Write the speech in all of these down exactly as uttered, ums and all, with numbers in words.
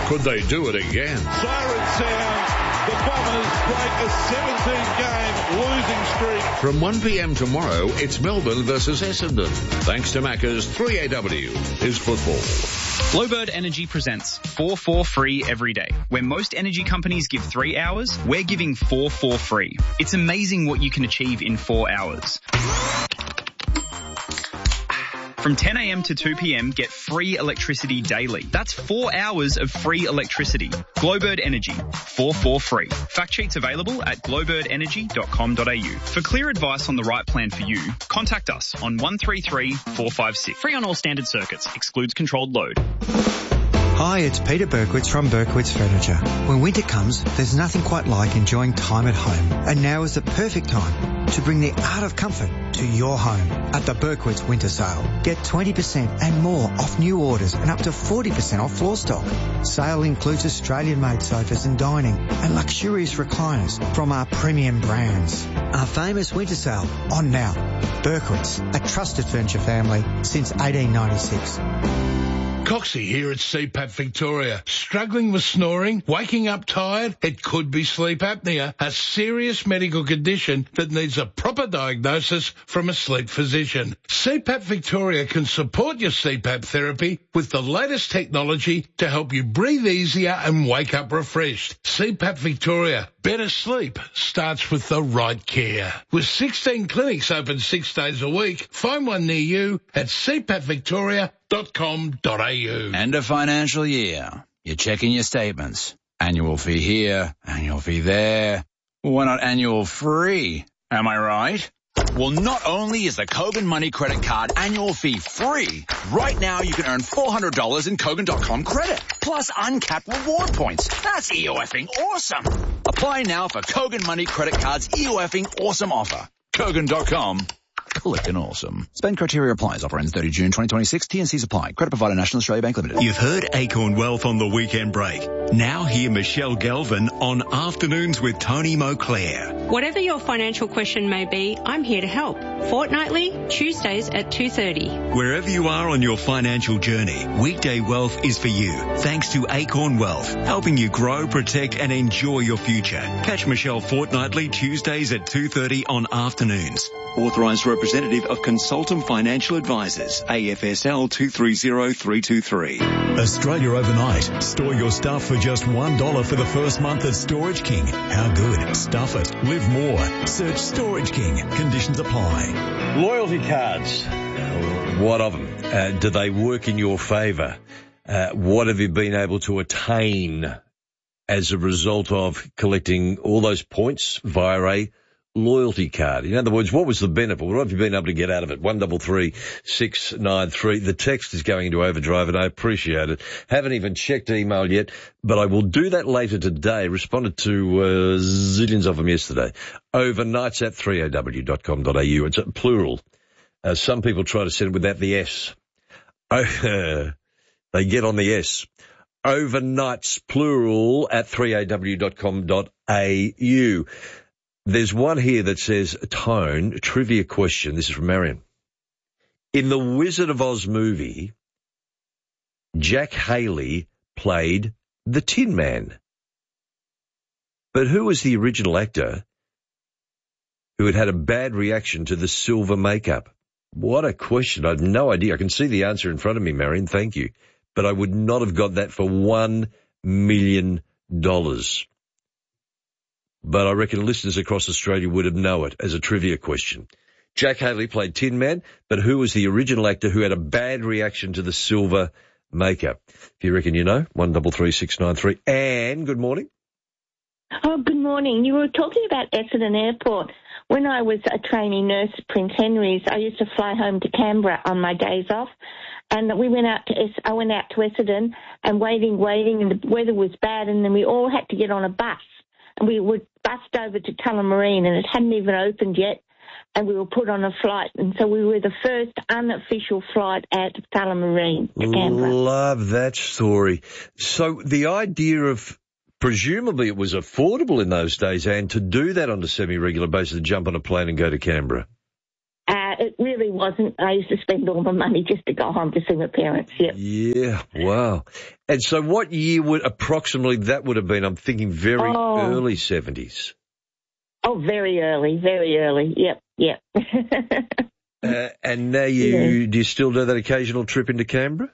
Could they do it again? Siren sounds. The Bombers break a seventeen-game losing streak. From one p.m. tomorrow, it's Melbourne versus Essendon. Thanks to Macca's, three A W is football. Glowbird Energy presents four four free every day. Where most energy companies give three hours, we're giving four four free. It's amazing what you can achieve in four hours. From ten a.m. to two p.m, get free electricity daily. That's four hours of free electricity. Glowbird Energy, four four free. Fact sheets available at glowbird energy dot com dot a u. For clear advice on the right plan for you, contact us on one three three, four five six. Free on all standard circuits. Excludes controlled load. Hi, it's Peter Berkowitz from Berkowitz Furniture. When winter comes, there's nothing quite like enjoying time at home. And now is the perfect time to bring the art of comfort to your home at the Berkowitz Winter Sale. Get twenty percent and more off new orders and up to forty percent off floor stock. Sale includes Australian-made sofas and dining and luxurious recliners from our premium brands. Our famous winter sale on now. Berkowitz, a trusted furniture family since eighteen ninety-six. Coxie here at C PAP Victoria. Struggling with snoring? Waking up tired? It could be sleep apnea, a serious medical condition that needs a proper diagnosis from a sleep physician. C PAP Victoria can support your C PAP therapy with the latest technology to help you breathe easier and wake up refreshed. C PAP Victoria. Better sleep starts with the right care. With sixteen clinics open six days a week, find one near you at c pap victoria dot com dot a u. End of financial year. You're checking your statements. Annual fee here, annual fee there. Why not annual free? Am I right? Well, not only is the Kogan Money Credit Card annual fee free, right now you can earn four hundred dollars in Kogan dot com credit, plus uncapped reward points. That's E-O-F-ing awesome. Apply now for Kogan Money Credit Card's E-O-F-ing awesome offer. Kogan dot com. Clickin' awesome. Spend criteria applies. Offer ends thirtieth of June twenty twenty-six. T and C's apply. Credit provider National Australia Bank Limited. You've heard Acorn Wealth on the weekend break. Now hear Michelle Galvin on Afternoons with Tony Moclair. Whatever your financial question may be, I'm here to help. Fortnightly, Tuesdays at two thirty. Wherever you are on your financial journey, Weekday Wealth is for you. Thanks to Acorn Wealth, helping you grow, protect and enjoy your future. Catch Michelle fortnightly Tuesdays at two thirty on Afternoons. Authorised representative of Consultant Financial Advisors, A F S L two three zero three two three. Australia overnight. Store your stuff for just one dollar for the first month at Storage King. How good? Stuff it. Live more. Search Storage King. Conditions apply. Loyalty cards. What of them? Uh, do they work in your favour? Uh, what have you been able to attain as a result of collecting all those points via a loyalty card? In other words, what was the benefit? What have you been able to get out of it? One double three six nine three. The text is going into overdrive, and I appreciate it. Haven't even checked email yet, but I will do that later today. Responded to uh, zillions of them yesterday. Overnights at three a w dot com dot a u. It's a plural. Uh, some people try to send it without the S. Oh, they get on the S. Overnights, plural, at three a w dot com dot a u. There's one here that says, Tone, trivia question. This is from Marion. In the Wizard of Oz movie, Jack Haley played the Tin Man. But who was the original actor who had had a bad reaction to the silver makeup? What a question. I have no idea. I can see the answer in front of me, Marion. Thank you. But I would not have got that for one million dollars. But I reckon listeners across Australia would have know it as a trivia question. Jack Haley played Tin Man, but who was the original actor who had a bad reaction to the silver makeup? If you reckon you know, one double three six nine three. Anne, good morning. Oh, good morning. You were talking about Essendon Airport. When I was a trainee nurse at Prince Henry's, I used to fly home to Canberra on my days off. And we went out to, I went out to Essendon and waiting, waiting, and the weather was bad, and then we all had to get on a bus. And we were bussed over to Tullamarine, and it hadn't even opened yet, and we were put on a flight. And so we were the first unofficial flight out of Tullamarine to Canberra. Love that story. So the idea of, presumably it was affordable in those days, and to do that on a semi-regular basis, to jump on a plane and go to Canberra. Uh, it really wasn't. I used to spend all my money just to go home to see my parents. Yep. Yeah, wow. And so what year would approximately that would have been? I'm thinking very Oh. early seventies. Oh, very early, very early. Yep, yep. Uh, and now you, Yeah. do you still do that occasional trip into Canberra?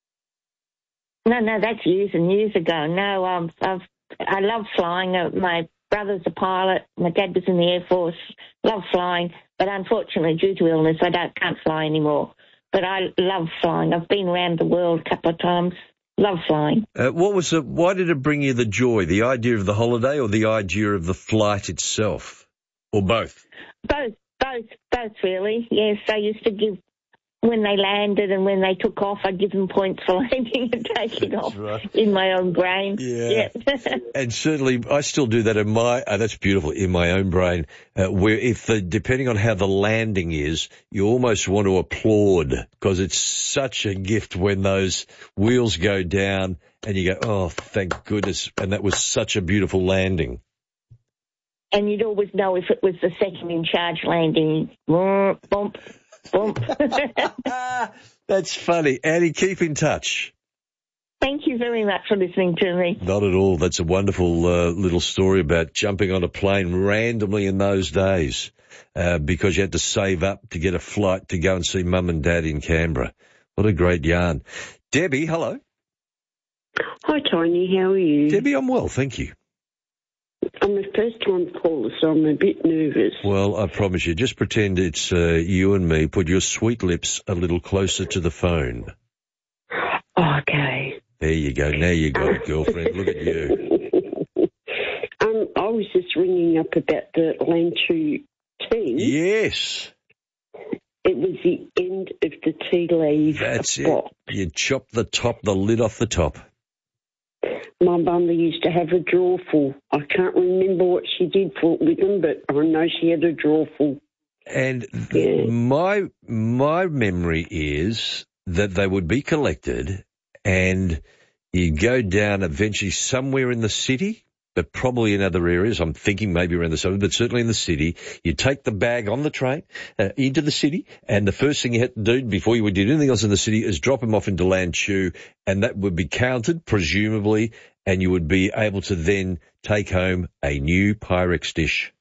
No, no, that's years and years ago. No, um, I've, I love flying. Uh, my brother's a pilot. My dad was in the Air Force. Love flying, but unfortunately, due to illness, I don't can't fly anymore. But I love flying. I've been around the world a couple of times. Love flying. Uh, what was the, why did it bring you the joy? The idea of the holiday or the idea of the flight itself? Or both? Both, both, both really. Yes, I used to give, when they landed and when they took off, I'd give them points for landing and taking That's off right. in my own brain. Yeah. Yep. And certainly, I still do that in my, uh, that's beautiful, in my own brain, uh, where if the, depending on how the landing is, you almost want to applaud because it's such a gift when those wheels go down and you go, oh, thank goodness. And that was such a beautiful landing. And you'd always know if it was the second in charge landing. Bump, bump, bump. That's funny. Annie, keep in touch. Thank you very much for listening to me. Not at all. That's a wonderful uh, little story about jumping on a plane randomly in those days uh, because you had to save up to get a flight to go and see Mum and Dad in Canberra. What a great yarn. Debbie, hello. Hi, Tony. How are you? Debbie, I'm well, thank you. I'm a first-time caller, so I'm a bit nervous. Well, I promise you, just pretend it's uh, you and me. Put your sweet lips a little closer to the phone. Okay. There you go. Now you got it, girlfriend. Look at you. um, I was just ringing up about the Lanchu tea. Yes. It was the end of the tea leaf. That's box. it. You chop the top, the lid off the top. My mum used to have a drawer full. I can't remember what she did for it with them, but I know she had a drawer full. And Yeah. my my memory is that they would be collected and you'd go down eventually somewhere in the city, but probably in other areas. I'm thinking maybe around the suburbs, but certainly in the city. You take the bag on the train uh, into the city, and the first thing you had to do before you would do anything else in the city is drop them off into Lanchu, and that would be counted, presumably, and you would be able to then take home a new Pyrex dish.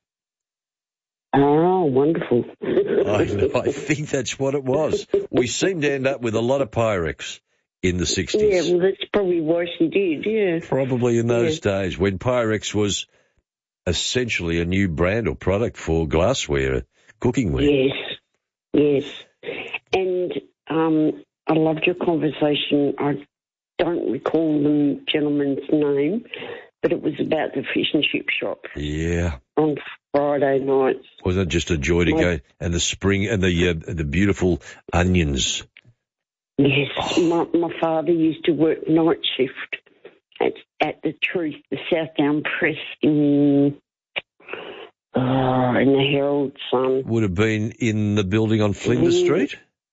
Oh, wonderful. I, know, I think that's what it was. We seemed to end up with a lot of Pyrex in the sixties. Yeah, well, that's probably why she did, yeah. Probably in those Yeah. days when Pyrex was essentially a new brand or product for glassware, cookingware. Yes, yes. And um, I loved your conversation. I don't recall the gentleman's name, but it was about the fish and chip shop Yeah. on Friday nights. Wasn't it just a joy to My- go? And the spring and the uh, the beautiful onions. Yes, my, my father used to work night shift at at the Truth, the Southdown Press in uh, in the Herald Sun. Would have been in the building on Flinders Mm. Street?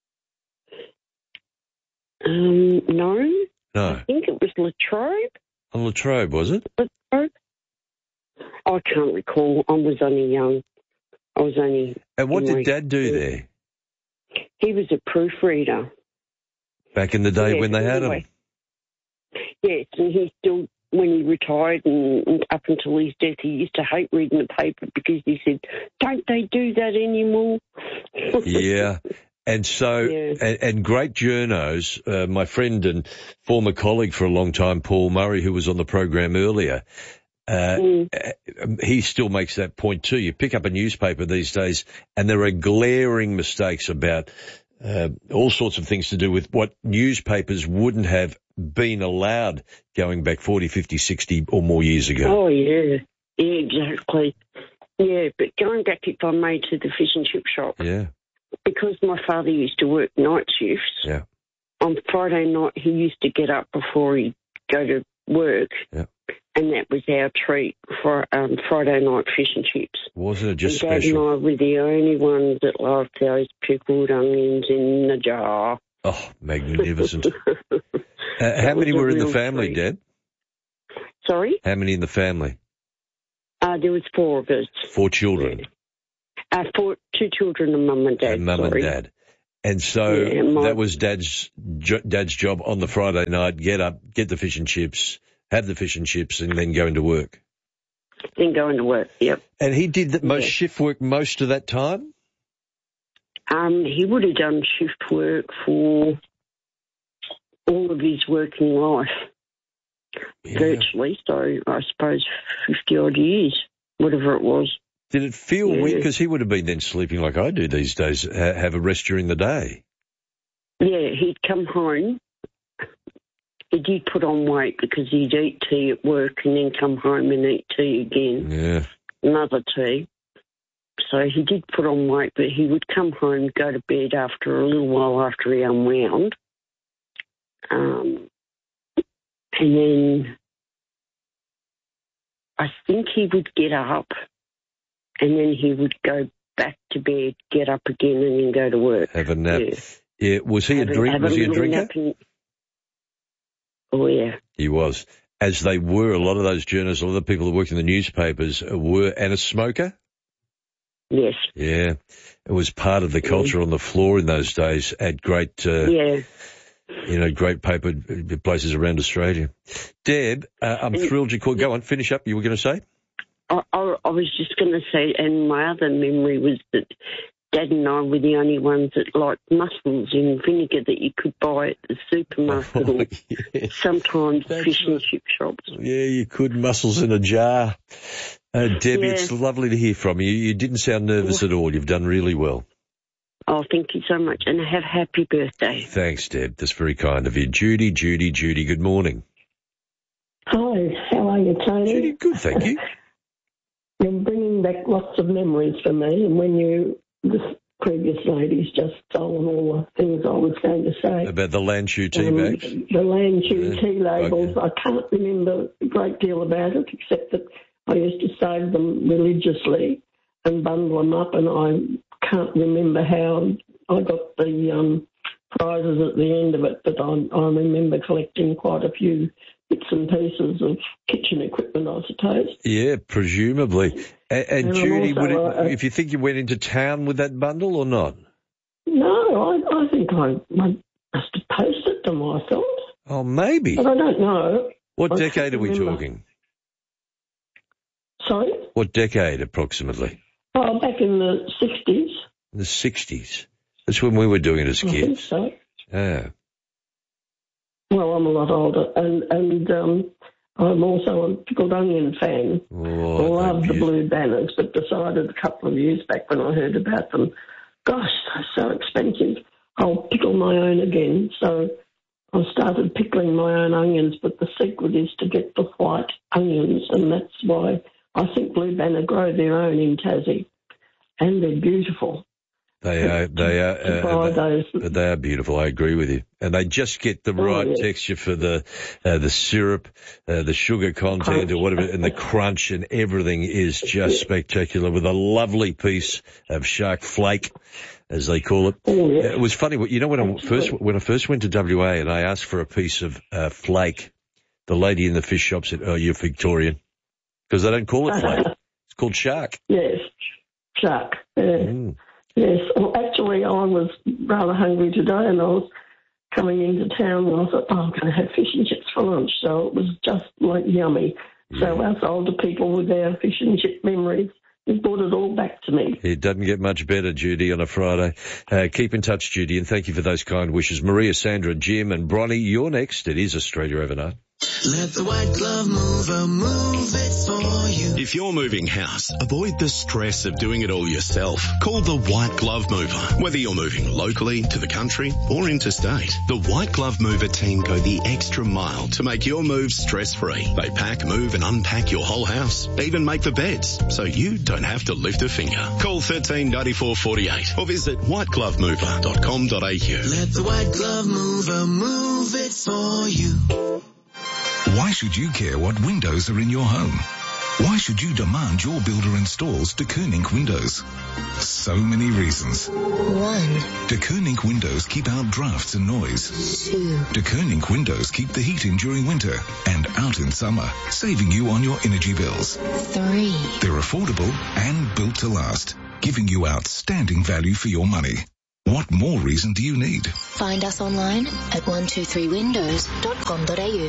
Um, no, No. I think it was Latrobe. On Latrobe, was it? Latrobe. I can't recall. I was only young. I was only. And what in my- did Dad do there He was a proofreader. back in the day Yeah, when they had anyway. them? Yes, and he still, when he retired and, and up until his death, he used to hate reading the paper because he said, "Don't they do that anymore?" Yeah. And so, Yeah. and, and great journos, uh, my friend and former colleague for a long time, Paul Murray, who was on the program earlier, uh, Mm. uh, he still makes that point too. You pick up a newspaper these days and there are glaring mistakes about uh, all sorts of things to do with what newspapers wouldn't have been allowed going back forty, fifty, sixty or more years ago. Oh, yeah. Yeah, exactly. Yeah, but going back, if I may, to the fish and chip shop, Yeah, because my father used to work night shifts, yeah, on Friday night he used to get up before he'd go to work, yeah. and that was our treat for um, Friday night fish and chips. Wasn't it just and Dad special? and I were the only ones that loved those pickled onions in the jar. Oh, magnificent. Uh, That how many was a were in the real family, treat. Dad? Sorry? How many in the family? Uh, there was four of us. Four children. Uh, four, two children and mum and dad. And mum sorry. and dad. And so Yeah, my- that was dad's jo- dad's job on the Friday night, get up, get the fish and chips, have the fish and chips, and then go into work. Then go into work, yep. And he did the most Yeah. shift work most of that time? Um, he would have done shift work for all of his working life, Yeah. virtually, so I suppose fifty-odd years, whatever it was. Did it feel Yeah. weird? Because he would have been then sleeping like I do these days, ha- have a rest during the day. Yeah, he'd come home. He did put on weight because he'd eat tea at work and then come home and eat tea again, Yeah. another tea. So he did put on weight, but he would come home, go to bed after a little while after he unwound. Um, and then I think he would get up and then he would go back to bed, get up again and then go to work. Have a nap. Yeah. Yeah. Was he Have a drink? have Was he a little drinker? nap and- Oh, yeah. He was. As they were, a lot of those journalists, a lot of the people that worked in the newspapers were, and a smoker? Yes. Yeah. It was part of the culture on the floor in those days at great, uh, Yeah. you know, great paper places around Australia. Deb, uh, I'm thrilled you called. Go on, finish up. You were going to say? I, I, I was just going to say, and my other memory was that Dad and I were the only ones that liked mussels in vinegar that you could buy at the supermarket or yeah. sometimes That's fish and right. chip shops. Yeah, you could. Mussels in a jar. Uh, Debbie, Yeah. it's lovely to hear from you. You didn't sound nervous at all. You've done really well. Oh, thank you so much, and have a happy birthday. Thanks, Deb. That's very kind of you. Judy, Judy, Judy, good morning. Hi, how are you, Tony? Judy, good, thank you. You're bringing back lots of memories for me, and when you, this previous lady's just stolen all the things I was going to say. About the Lanchu tea Um, bags? The Lanchu Yeah, tea labels, I can't remember a great deal about it, except that I used to save them religiously and bundle them up, and I can't remember how I got the um, prizes at the end of it, but I, I remember collecting quite a few bits and pieces of kitchen equipment, I suppose. Yeah, presumably. And, and And Judy, also, would it, uh, if you think you went into town with that bundle or not? No, I, I think I, I must have posted them, I thought. Oh, maybe. But I don't know. What I decade can't are we remember. talking? Sorry? What decade, approximately? Oh, back in the sixties. In the sixties. That's when we were doing it as I think kids. so. Yeah. Well, I'm a lot older, and and um, I'm also a pickled onion fan. Oh, I love they're the blue banners, but decided a couple of years back when I heard about them, gosh, they're so expensive, I'll pickle my own again. So I started pickling my own onions, but the secret is to get the white onions, and that's why I think Blue Banner grow their own in Tassie, and they're beautiful. They are, they are, To uh, buy they, those. but they are beautiful. I agree with you, and they just get the Oh, right yes. texture for the uh, the syrup, uh, the sugar content, Crunch. or whatever, and the crunch, and everything is just spectacular. With a lovely piece of shark flake, as they call it. Oh, yes. It was funny, you know, when I first when I first went to W A and I asked for a piece of uh, flake, the lady in the fish shop said, "Oh, you're Victorian," because they don't call it flake; it's called shark. Yes, shark. Yeah. Mm. Yes, well, actually, I was rather hungry today, and I was coming into town, and I thought, oh, I'm going to have fish and chips for lunch. So it was just like yummy. So us older people with our fish and chip memories, it brought it all back to me. It doesn't get much better, Judy, on a Friday. Uh, keep in touch, Judy, and thank you for those kind wishes. Maria, Sandra, Jim, and Bronny, you're next. It is Australia Overnight. Let the white glove mover move it for you. If you're moving house, avoid the stress of doing it all yourself. Call the White Glove Mover. Whether you're moving locally, to the country, or interstate, the White Glove Mover team go the extra mile to make your move stress-free. They pack, move and unpack your whole house, even make the beds, so you don't have to lift a finger. Call thirteen ninety-four forty-eight or visit white glove mover dot com dot a u. Let the white glove mover move it for you. Why should you care what windows are in your home? Why should you demand your builder installs De Koning windows? So many reasons. One. De Koning windows keep out drafts and noise. Two. De Koning windows keep the heat in during winter and out in summer, saving you on your energy bills. Three. They're affordable and built to last. giving you outstanding value for your money. What more reason do you need? Find us online at one two three windows dot com dot a u.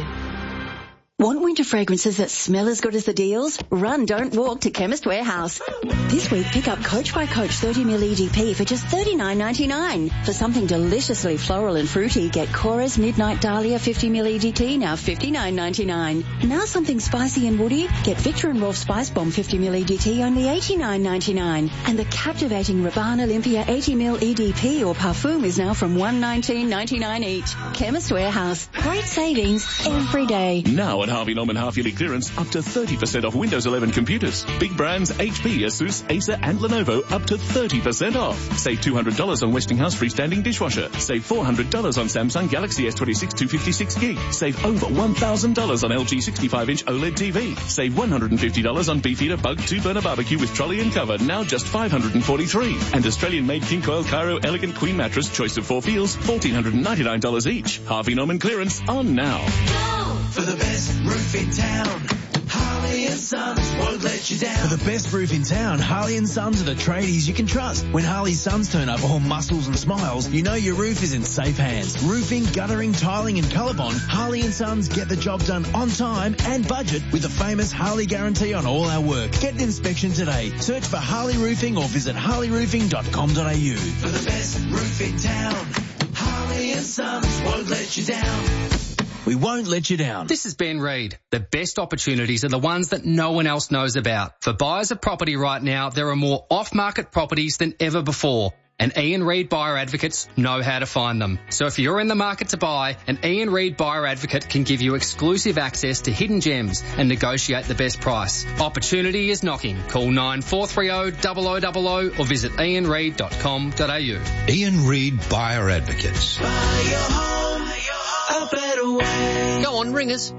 Want winter fragrances that smell as good as the deals? Run, don't walk to Chemist Warehouse. This week, pick up Coach by Coach thirty milliliter E D P for just thirty-nine ninety-nine. For something deliciously floral and fruity, get Cora's Midnight Dahlia fifty milliliter E D T, now fifty-nine ninety-nine. Now something spicy and woody, get Victor and Rolf Spice Bomb fifty milliliter E D T, only eighty-nine ninety-nine. And the captivating Rabanne Olympia eighty milliliter E D P or Parfum is now from one nineteen ninety-nine each. Chemist Warehouse. Great savings every day. Now at Harvey Norman half-yearly clearance, up to thirty percent off Windows eleven computers. Big brands H P, Asus, Acer and Lenovo up to thirty percent off. Save two hundred dollars on Westinghouse freestanding dishwasher. Save four hundred dollars on Samsung Galaxy S twenty-six two fifty-six gig. Save over one thousand dollars on L G sixty-five inch OLED T V. Save one hundred fifty dollars on Beefeater Bug two burner barbecue with trolley and cover, now just five hundred forty-three dollars. And Australian-made King Coil Cairo Elegant Queen Mattress, choice of four feels, one thousand four hundred ninety-nine dollars each. Harvey Norman clearance on now. For the best roof in town, Harley and Sons won't let you down. For the best roof in town, Harley and Sons are the tradies you can trust. When Harley Sons turn up all muscles and smiles, you know your roof is in safe hands. Roofing, guttering, tiling and colour bond, Harley and Sons get the job done on time and budget with the famous Harley guarantee on all our work. Get an inspection today. Search for Harley Roofing or visit harley roofing dot com dot a u. For the best roof in town, Harley and Sons won't let you down. We won't let you down. This is Ben Reid. The best opportunities are the ones that no one else knows about. For buyers of property right now, there are more off-market properties than ever before. And Ian Reid Buyer Advocates know how to find them. So if you're in the market to buy, an Ian Reid Buyer Advocate can give you exclusive access to hidden gems and negotiate the best price. Opportunity is knocking. Call nine four three zero, zero zero zero zero or visit ian reid dot com dot a u. Ian Reid Buyer Advocates. Buy your home a better way. Go on, ring us.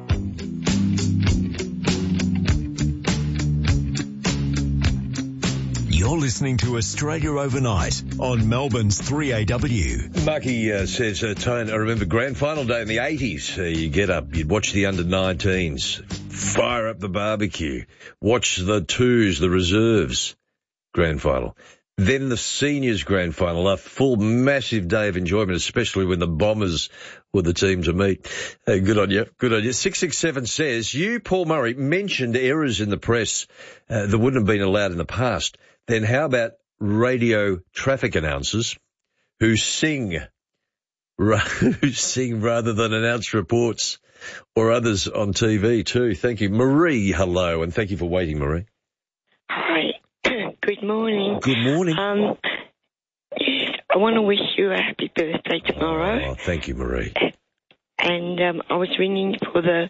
You're listening to Australia Overnight on Melbourne's three A W. Marky uh, says, uh, Tone, I remember grand final day in the eighties. Uh, you get up, you'd watch the under nineteens, fire up the barbecue, watch the twos, the reserves grand final. Then the seniors grand final, a full massive day of enjoyment, especially when the Bombers were the team to meet. Uh, good on you, good on you. six six seven says, you, Paul Murray, mentioned errors in the press uh, that wouldn't have been allowed in the past. Then how about radio traffic announcers who sing, who sing rather than announce reports, or others on T V too? Thank you. Marie, hello, and thank you for waiting, Marie. Hi. Good morning. Good morning. Um, yes, I want to wish you a happy birthday tomorrow. Oh, thank you, Marie. And um, I was ringing for the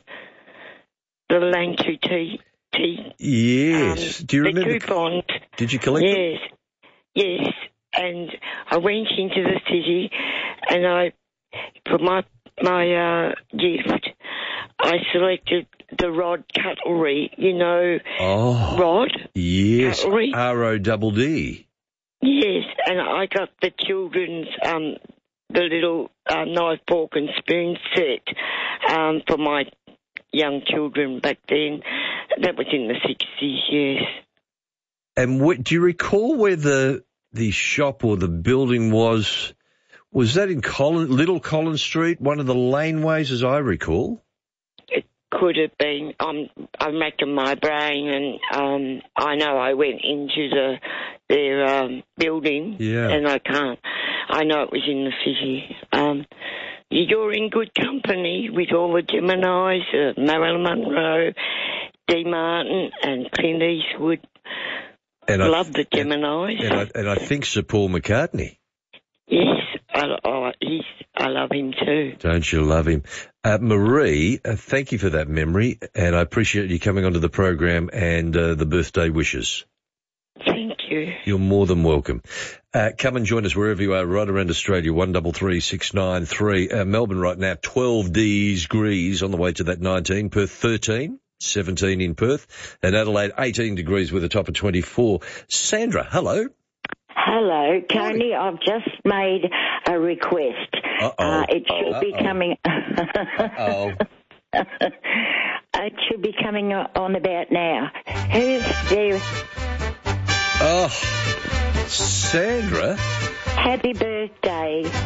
the Langtu tea. tea. Yes. Um, Do you the remember? coupons. Did you collect them? Yes. Yes. And I went into the city and I, for my, my uh, gift, I selected the Rod cutlery, you know, Oh. Rod. Yes. Cutlery. R O D D. Yes, and I got the children's, um, the little uh, knife, fork and spoon set um, for my young children back then. That was in the sixties, yes. And what, do you recall where the the shop or the building was? Was that in Collin, Little Collins Street, one of the laneways, as I recall? It could have been. I'm, I'm racking my brain, and um, I know I went into the their um, building, Yeah. and I can't. I know it was in the city. Um, you're in good company with all the Geminis, uh, Marilyn Monroe, Dee Martin, and Clint Eastwood. And I- Love the Geminis. And I, and I think Sir Paul McCartney. Yes, I, I, he's, I love him too. Don't you love him? Uh, Marie, uh, thank you for that memory, and I appreciate you coming onto the program and uh, the birthday wishes. Thank you. You're more than welcome. Uh, come and join us wherever you are, right around Australia, one double three six nine three. Uh, Melbourne right now, twelve degrees on the way to that nineteen. Perth, thirteen. seventeen in Perth. And Adelaide, eighteen degrees with a top of twenty-four. Sandra, hello. Hello, Tony. I've just made a request. Uh-oh. Uh, it should Uh-oh. be coming. Uh-oh. It should be coming on about now. Who's there? Oh, Sandra. Happy birthday.